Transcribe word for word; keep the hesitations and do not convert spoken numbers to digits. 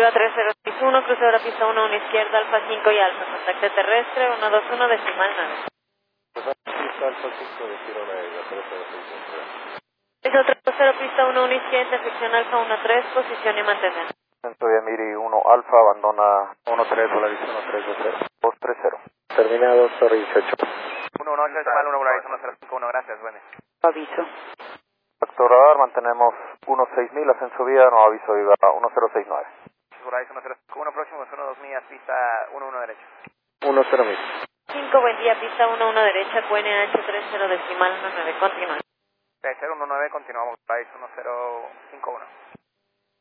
tres cero seis uno, cruce ahora pista uno, una izquierda, Alfa cinco y Alfa, contacto terrestre, uno dos uno, decimal nueve. Pista Alfa cinco, destino nueve, tres cero seis uno. Es otro cero, pista uno, una izquierda, intersección Alfa uno tres, posición y mantener. Centro de Miri uno Alfa, abandona uno tres, polariza uno tres dos cero. dos tres cero. Terminado, Torre dieciocho. uno uno, decimal uno, polariza uno cero cinco uno, gracias, buenas. Aviso. Factor radar, mantenemos uno seis mil, ascenso vía, no aviso viva uno cero seis nueve. Polariza uno cero cinco uno, próximo es uno dos millas, pista uno uno derecha. uno cero mil. cinco, buen día, pista uno uno derecha, Q N H tres cero, decimal uno nueve, continúa. tres cero uno nueve, continuamos, país uno cero cinco uno.